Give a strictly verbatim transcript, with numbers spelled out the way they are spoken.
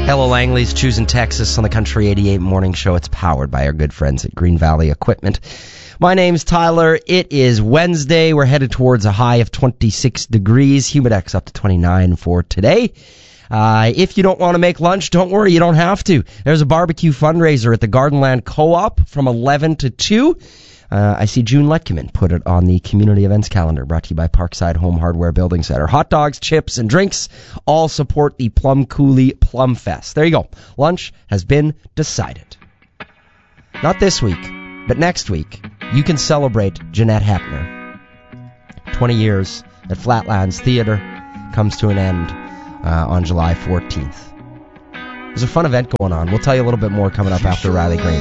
Hello, Langley's choosing Texas on the Country eighty-eight Morning Show. It's powered by our good friends at Green Valley Equipment. My name's Tyler. It is Wednesday. We're headed towards a high of twenty-six degrees. Humidex up to twenty-nine for today. Uh, if you don't want to make lunch, don't worry, you don't have to. There's a barbecue fundraiser at the Gardenland Co-op from eleven to two. Uh, I see June Letkeman put it on the community events calendar, brought to you by Parkside Home Hardware Building Center. Hot dogs, chips, and drinks all support the Plum Coulee Plum Fest. There you go. Lunch has been decided. Not this week, but next week, you can celebrate Jeanette Hepner. twenty years at Flatlands Theater comes to an end uh, on July fourteenth. There's a fun event going on. We'll tell you a little bit more coming up after Riley Green.